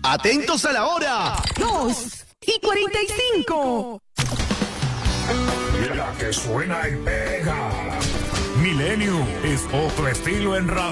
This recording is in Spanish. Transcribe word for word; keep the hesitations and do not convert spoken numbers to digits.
Atentos a la hora. Dos y cuarenta y cinco. La que suena y pega. Milenio es otro estilo en radio.